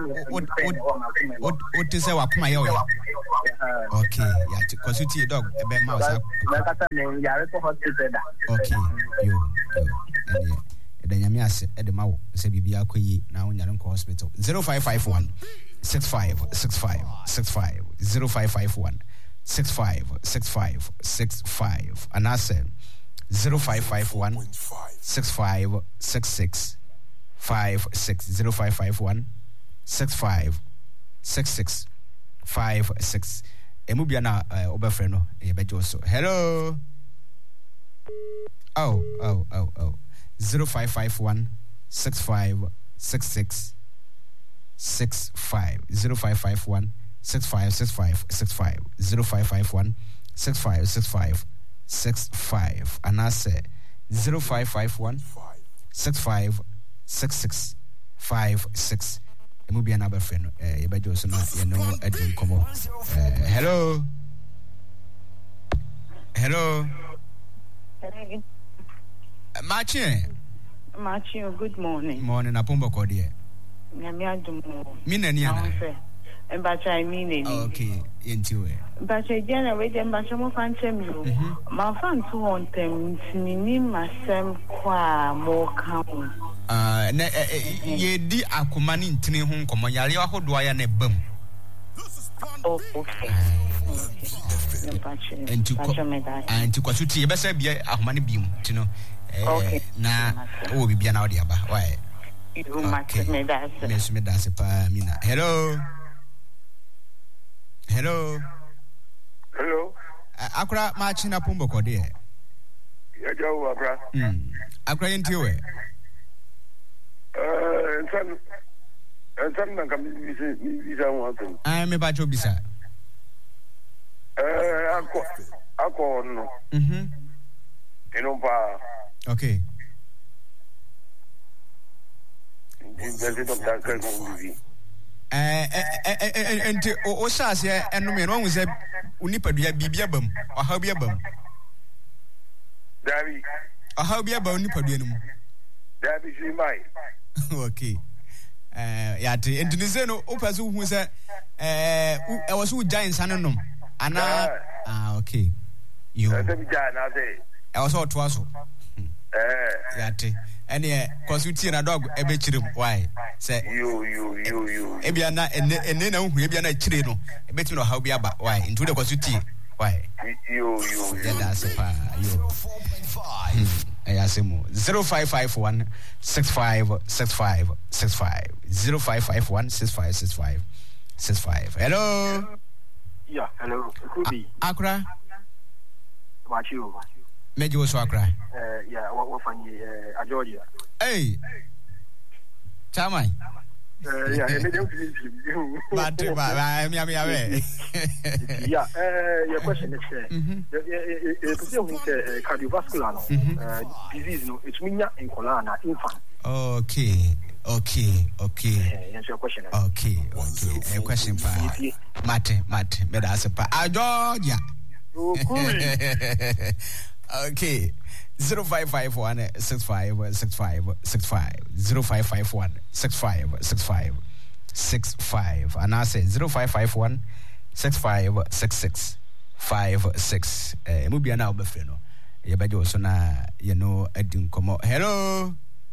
o te se wa kuma ya o ya. Okay, ya ti consulti dog e be ma o sa. Na kata me ya report hospital da. Okay, yo e de nyame ase e de ma wo se bibi akoyi na wo nyare nko hospital 0551 6565 65 0551 6565 and I said 0551 6566 56 0551 6566 56 emubia na obefre no e bejo so hello oh 0551 6566 65 0551 6565 65 0551 6565 65 and I say 0551 6566 56 e mo bia na ba friend e ba jo so na you know edin komo hello Machi good morning apombo ko de nyame adumo minani ana Mbacha imini. Okay, intiwe. Mbacha jana weje mbacha mo fanche mi o. Ma fan tu wontem tinini masem kwa mo kan. Na ye di akoma ni ntini ho nkomo yare ahodo aya na bam. Oh, okay. Anti kwasuti yebesa bia ahoma ne bium tino. Na o bibia na odi aba. Why? You must me that's pa mina. Hello. Akra machi na pombo ko de. Ya jawu akra. Akra yentiwe. Ensan na kam bisa mo ato. Me ba jo bisa. Ako no. Ino pa. Okay. Ndezi doctor ka ko bibi. Enti o sase enu me no hu se unipadua bibia bam oha bia bam Davi oha bia bam unipadua num Davi si mai okay ya te enti se no o paso hu se e was u giants anom ana okay yo Davi jana se e was o to aso ya te ene consulti na dog ebe chirim why say you ebia na ene na hu ebia na chire no ebe ti no how bia ba why into the consulti why you that's pa yo ayasemo 0551 6565 65 0551 6565 65 hello hello could be Akra what you Mejo so Akra what funny Georgia hey Chamai your question is cardiovascular disease no it's minya in colana infant okay answer your question okay a question pa mate me da se pa Georgia okay 0551 6565 65 0551 6565 65 and I say 0551 6566 56 mu bia na obefre no ye beje so na ye no adin komo hello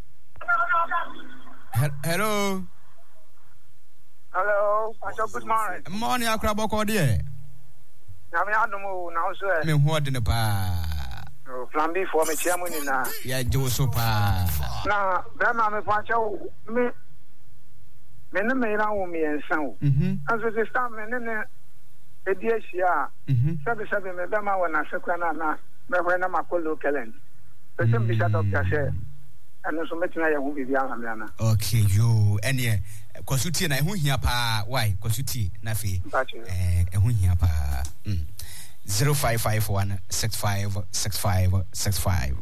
good morning Akra boko de na me adumo na so me ho de ne pa Flambi for me chiamuni na ya jo so pa na bema me pacha me na ra wo me ensan o aso se sta me ne edi ahia sabe me bema wo na sekwa na me hwe na makolo calend pese me bisa doctor say anu so metina ya hu bibia na na okay yo ene consulti na hu hia pa why consulti na fe hu hia pa 0551 6565 65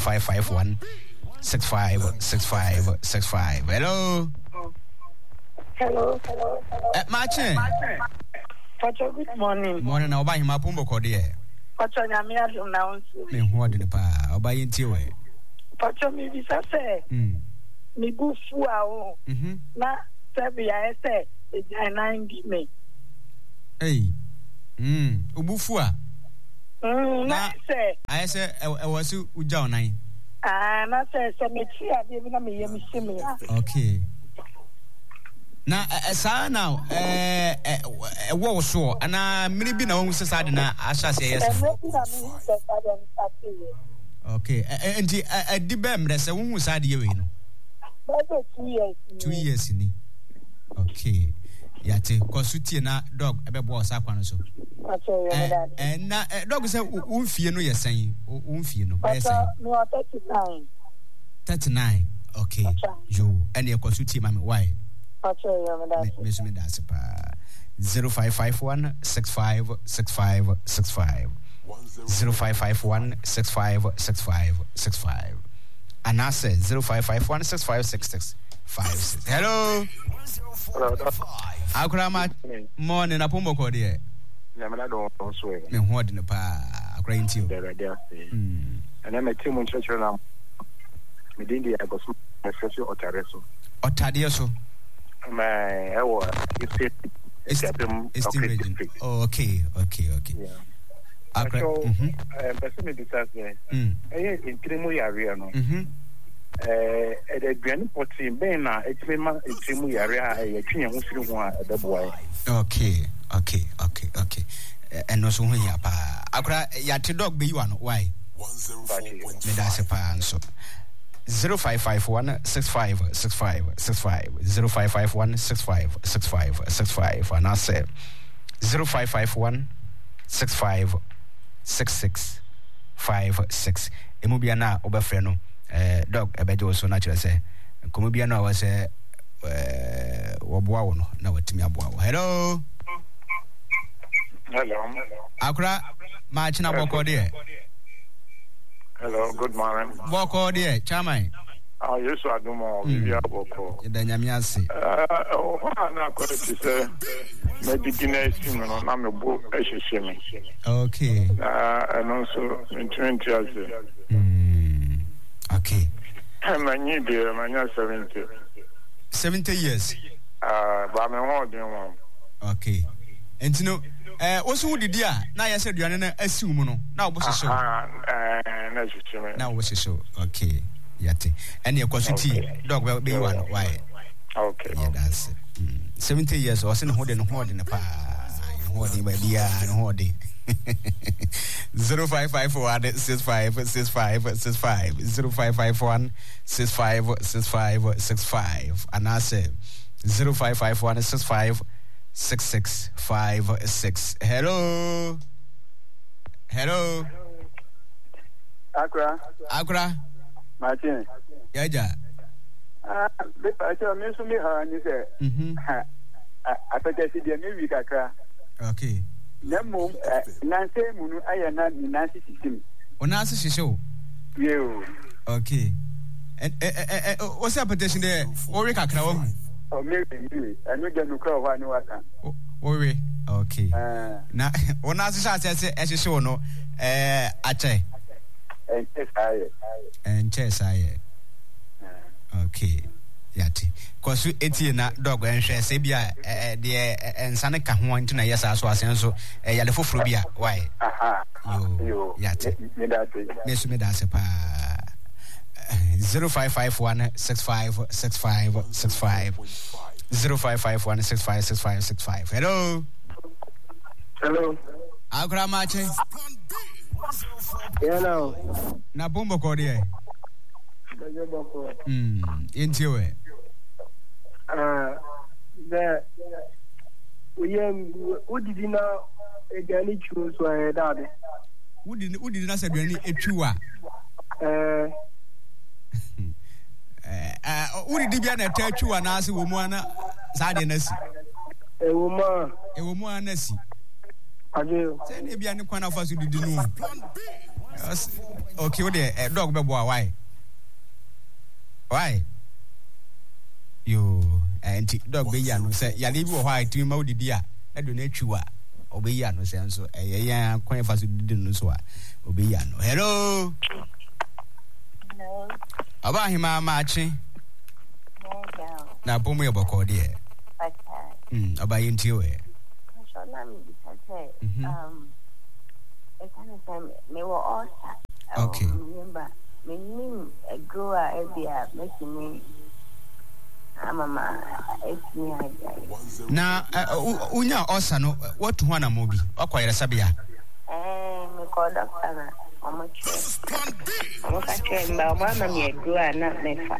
0551 6565 65 hello Hello. Martin. Pacho, good morning. Morning, I'll buy him a pumbo cordier. Pacho, I'm here to announce. Me what in the pa, I'll buy into it. Pacho, me visa say. Me go fuao. Na sebi I say. The 9 give me. Hey. Ubufua. Na say. I say I was uja nine. Na say cemetery ade bi na me yem shime. Okay. Na sa now wo so ana mini bi na wo sesa de na asha say yes. Okay. Enti adi be mre se wo hu sa de ye we no. 2 years ni. Okay. Yate kosutie na dog ebebo osa kwan so. Na dog say unfie no yesen. Unfie no. Yesen. No 39. 39. Okay. Yo, and your kosutie mama why? Miss me that's pa 0551 656565 0551 656565 and I said 0551 656656. Hello. Akrama morning apombo ko de. Na me na don so e. Me ho de no pa akra nti o. Ana me timu nchechero na me dindi ya go so me fresh otareso. Otade so. My Esteem region. Oh, okay. Yeah. Person me discuss there. In Trimu area no. The Granny Potty Ben na Etrema Trimu area a twin ho siri ho a the boy. Okay. And no so when ya pa. Akra ya te dog be you an why? 104. Me da se pa anso. 0551 656565 0551 656565 and I said 0551 656656 emubia na obafre no dog ebejo so na kire say komubia na was woboa wo no na watimi aboa wo. Hello akra ma china boko de. Hello, good morning. Boko de chairman. Yes, I do more. Vivia Boko. Danyamiasi. Na ko ti say me digina sim no na me bo ehhehye me. Okay. And also in 20 years. Okay. Many de manya 70 years. Ba me ho de won. Okay. Entino osu wudidi a na yese duane na asiw mu no na oboseso. Na hwehwe. Na oboseso. Okay. Yate. And your quantity dog will be one. Why? Okay. Yeah, that's 70 years or sin holding the pa holding by the and holding 0551 656565 0551 656565 and I say 0551 656656. Hello. Akra. Martin. Yaja. Pacho me so me ha ni se. Apete si de me wi kakra. Okay. Na mum nanse munu aya na ni nansi system. Onansi shisho. Yo. Okay. What's the petition there? Ori kakra wo. Oh me. Anu de no kra ho ani waka. Ori. Okay. Na onansi sha se shisho no ache. And chess I okay. Yati. Cause eti na dog and share sebia the and saneka ho nti na yes aso asen so yale foforo bia why yo yati me da se pa 0551 656565 0551 656565. Hello Akra Mache. Hello. Na bombo ko de. Into it. Who did you know again? Choose where that. Who did not say any etua? Who did you not tell you and ask a woman? Sadness. A woman. Say maybe any one of us who didn't know. Okay, a dog baby, why? You Anti dog be ya no say ya lebi wo ha itimi ma odidi a na do na atwiwa obeyi ano say nso ya kwan fa so didi no so a obeyi ano. Hello. Hello. Aba hima maachi. Na bomu ye boko de. Okay. Aba yinti we. So na mi say I can say me wo also. Okay. Remember me nim go a ebia make me amama etni aja. Na unya osa no what ho na mo bi okoyere sabia. Me call doctor na omo ka chemba mama me go na mefa.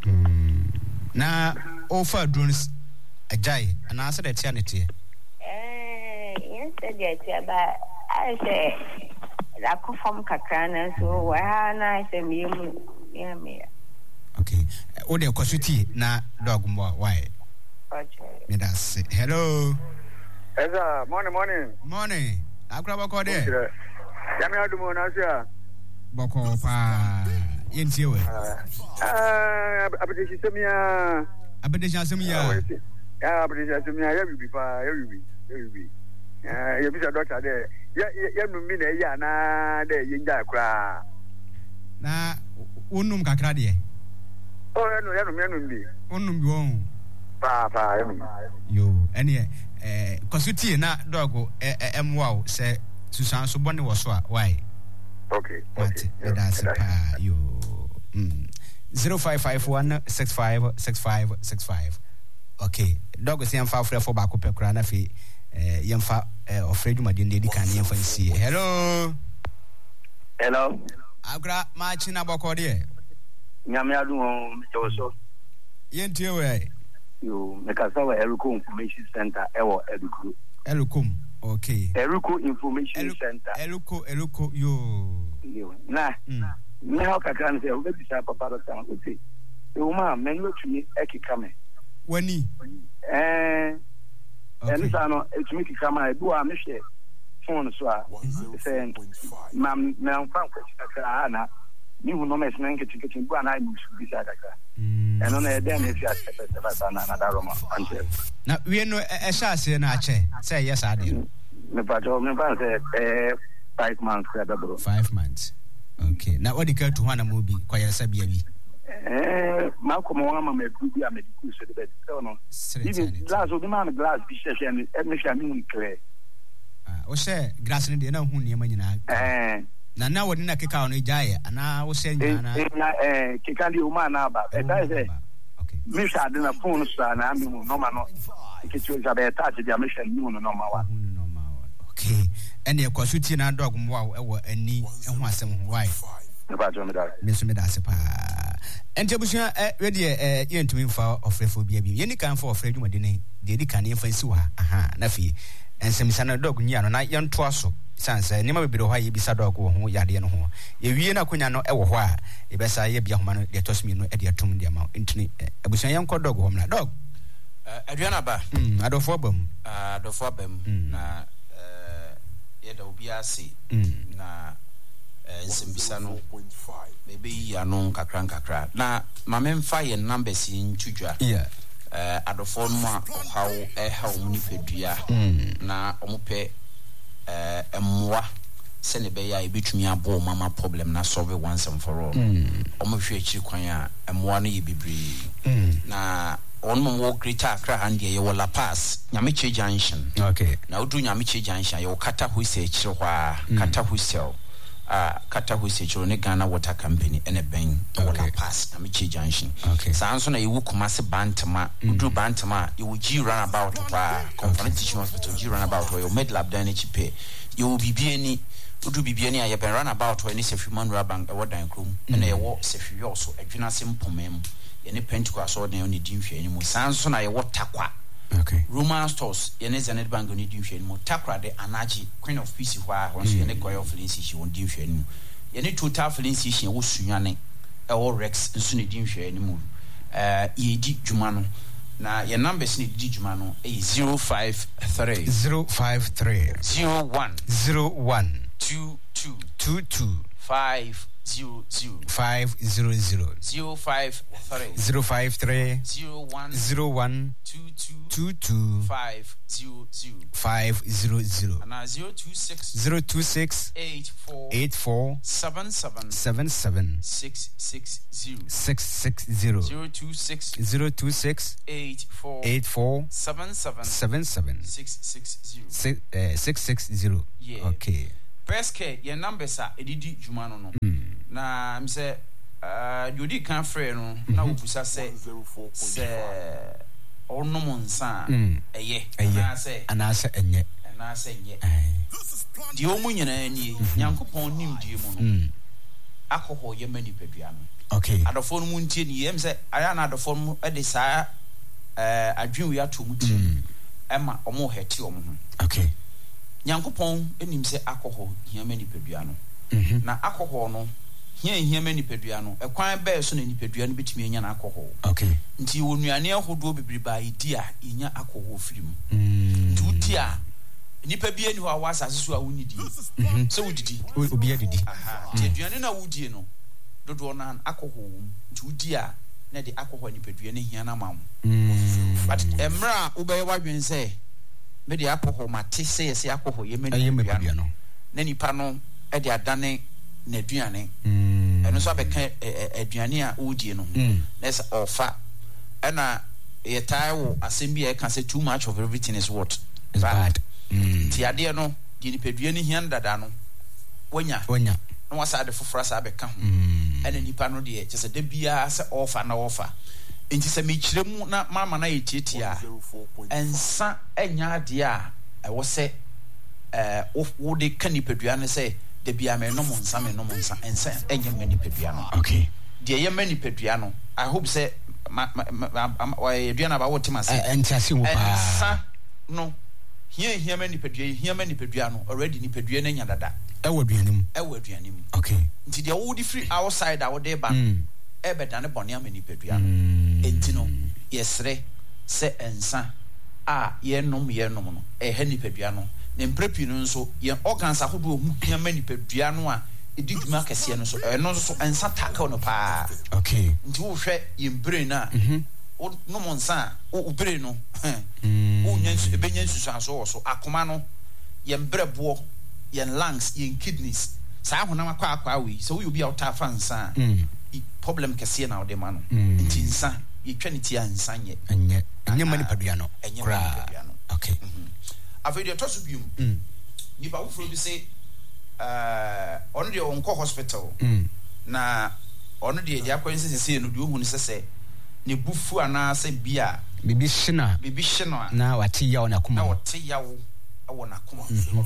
Na ofa drones ajai and answer the tianity. Yes, said ba I say la ko form kakana so wa na say me me. Okay. O de kwasuti na dog mo why? Okay. Me that say hello. Eza morning. Akra bako de. Yami adumo na sia. Bako pa yenti we. Abedi semia. Ya abedi semia ya bibi pa ya bibi. Ya bisa doctor de. Ya numi na ya na de yinja kra. Na unum kakra de. Oh ya numi bi. Unum bi won. Pa ya numi. Yo ene kwasuti na dog emwa say susan so bone wo so a why? Okay. That's pa yo. 0551656565. Okay. Dog say amfa frɛ for baako pɛ kra na fe yemfa ofre dwumade ndi kan yemfa nsie. Hello. Agra maachi na bɔkɔ de. Nyame adu on so. Yentie we. Yo, me ka sawa Eruko Information Center ewo Eruko. Erukom. Okay. Eruko Information Center. Eruko yo. Na. Me how ka kan say o be bisa papa do tan o say. E o ma me no tumi ekika me. Wani. Eni sa no etumi kika ma e bu a me hwe phone so a say mam me am fan kwaka na ni hu no me snan ketiketi bu ana mu su bisa kaka. Eno na e dem e fi asepesa na daroma anche. Na we no e sha ase na ache say yes ade. Me pa say 5 months ka dabro. 5 months. Okay. Na what the girl to Hana Mobi, Kwaya Sabia bi. Malcolm Wama me bi a medical so the bed. So no. Even glass of the man glass bi share and me clear. O share glass in the na hu niam nyina. Na wodi na keka ono jaye ana wo share nyina. Keka di o man na ba. E dai say. Okay. Me sha de na phone so na me no ma no. Ketu ja be touch dia me share ni no no ma wa. Okay. And your kwasuti na dog mo ewo ani eho asem ho why. Me da se pa. Ente bushia ready yentumi mfa ofrefo bia bi. Yeni kan fa ofre dwumade ne de di kan yemfa nsi wa. Aha, na fi. Ensemisa na dog nyi ano na yento aso. Sanse ni ma bebiro ha ye bisa dog wo ho yade no ho. Ye wie na konya no ewo ho a e besa ye bia homa no de tosmi no e de atum de ma. Entini abushia yenko dog ho mna. Dog. Aduana ba. Adofo bam. Na yeda obi ase na nsembisa no maybe ya no kakra na mamemfa ye numbers ntudwa adofo no a how muni pedua na omupe emwa se ne be ya ebetumi abo mama problem na solve once and for all omuhwe akiri kwan a emwa no ye bebre na on mo greater Accra and ye wala pass Nyamiche Junction. Okay. Na udu Nyamiche Junction yo kata huise chiro hwa kata huisel. Kata huise chiro ne Ghana Water Company ene ben wala pass Nyamiche Junction. Okay. Sa anso na yewu Kumasi Bantama udu Bantama yewu G runabout hwa Conference Teaching Hospital G runabout hwa yo Medlab dan chipe yewu bibieni udu bibieni aye ben runabout hwa ni Sefi Manura Bank ewo dan krom ene yewo Sefi yo so adwina sempomem any Pentecost or the only dim any more Sanson I what takwa. Okay. Roman stores, Yenezanet Bank only dim any more takra de Anaji, Queen of Peace, why once you any coil of Lincy, you won't dim any. Any two tough Lincy, was Sunyane, or Rex, and soon dim any more. Ye di Jumano. Now your numbers need Digimano a 053 01 22 22 5 500 053 01 22 500 and 026 84 77 660 026 84 77 660. Okay. Press K, your numbers are edidi jumano no. Na I'm say Jodi can free no na ubusa say ono monsa eye ana say enye di omu nyina ani Nyankopon nim die mu no akoho ye mani padua no. Okay. Adofo no mu ntie ni yem say aya na adofo no de saa adwen wi ato mu ti ema omo heti omo ho. Okay. Nyankopon enim se akoho hia mani padua no. Na akoho no hia mani padua no ekwan ba so na ni padua no betimi anya na akoho. Okay. Nti wonuane ahodo bebriba idia inya akoho firim. Nti utia nipa bia ni ho awasa so a wonidi. So wudidi obi adidi. Ti aduane na wudie no dodo na akoho nti udia na de akoho ni padua ne hia na mam. But emra ubeye wadwen say me de akoho mate say yes akoho ye mani padua no. Na nipa no e de adane na aduane. Eno so abeka aduane a wudie no. Na say ofa na ye tie wo asem bia can say too much of everything is what is bad. Ti ade no di nipadua ne hia dada no wonya na wasa de fofora sa abeka ho ena nipa no de kyese da bia se ofa na ofa enti se me kiremu na mama na ye tietia ensa enya ade a wo se wo de ka nipadua ne se da bia me no monsa ensa enya me nipadua no. Okay. De ye me nipadua no I hope say why do na ba wo tema se entiase wo pa ensa no hia mani padua no already ni padua na nya dada ewo aduanim okay nti de wo di free outside a wo de ba e be dane bone amani padua no enti no yesre se ensa a ye nom no e ha ni padua no ne mprepi no nso ye organs ahodo hu hia mani padua no a edi dwuma kese no so no so ensa taka no pa. Okay. Nti wo hwe ye brain na no monsa o brain no o nyansu ebenya nsusu aso so akoma no ye mbrebo ye lungs ye kidneys saa honam akwa we so we obi out afansa problem kese na ode ma no nti nsa ye twaniti ansa nye mani padua no kra. Okay. Afedio tosu bium ni ba wo fro bi say on the onko hospital na ono de dia kwense sese no de ohun sese ne bufu ana se bia bibi shina na wati yawo na kuma awo na kuma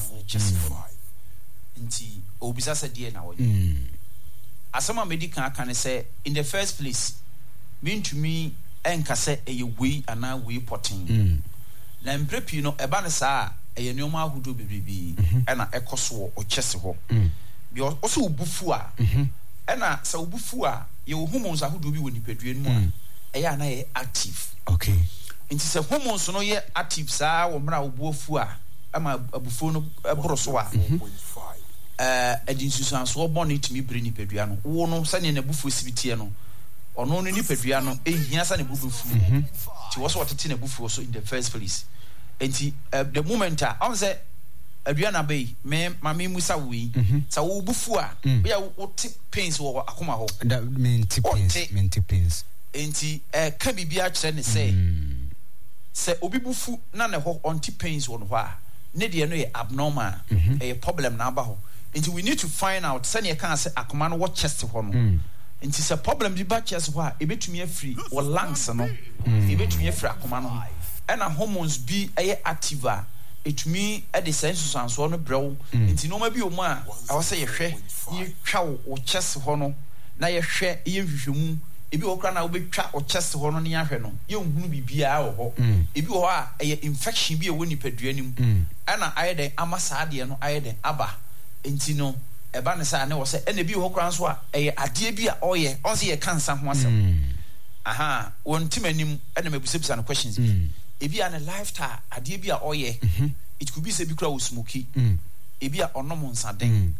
nti obisa se die na wo asama medical aka ne se in the first place mean to me enka se eye wei ana wei potin na mprepi no eba ne saa eye neoma ahudo bebrebe na ekoso o chese ho bi o so bufu a na sa obufu a ye hormones ahudo bi woni padua mu a eye na ye active. Okay. Nti se hormones no ye active saa wo mra obufu a ama abufu no ebroso a edin susanso boni timi bre ni padua no wo no sane na bufu sibitie no ono no ni padua no ehia sa ne bufu ti wo so watete na bufu so in the first place. Nti the moment on say aduana bay me mama musa wi sa wo bufu a ya wo tip pains wo akoma ho that mean tip pains enti ka bibia kire ne say obi bufu na ne ho on tip pains wo no ho a ne de no ye abnormal a problem na ba ho enti we need to find out say ne kan say akoma no wo chest ho no enti say problem bi ba chest ho a ebetumi afri wo lungs no ebetumi afri akoma no ena hormones bi aye active a etumi e de sense sanso no brew enti no ma bi o mu a awose ye hwe ye twa wo chest ho no na ye hwe ye hwehwemu ebi wo kra na wo betwa o chest ho no ne ahwe no ye nhunu bibia wo ho ebi wo a eye infection bi e woni padua nim ena aye den amasa de no aye den aba enti no eba ne sa ne wo se ena bi wo kra nso a eye ade bi a oye on se ye cancer ho asem aha won timanim ena mebusebisa no questions bi ebi a ne lifestyle ade bi a oye it could be say bi kura wo smoky ebi a onom nsaden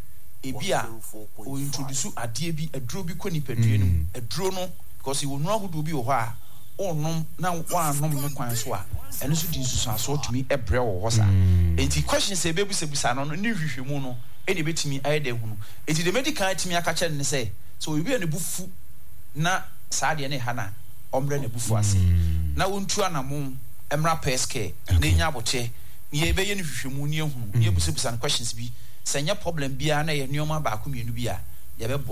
ebi a o introduce adie bi aduro bi kɔ nipadua no aduro no because you know who do bi wɔ hɔ a onom na wanom ne kwan so a ɛno so di nsusuaso tumi ɛbrɛ wɔ hɔ sa enti question sɛ ebebusabusa no ne hwehwɛmu no ɛna ebetumi ayɛ dɛ hu no enti the medical tumi aka kyɛ ne sɛ so obi ne bufu na saa deɛ ne ha na ɔmbrɛ ne bufu ase na wontu anamo emra peske na nya abote ye be ye ne hwehwɛmu ne ehunu ye busabusa questions bi sɛ nya problem bia na ye nneoma ba ko mienu bia ye be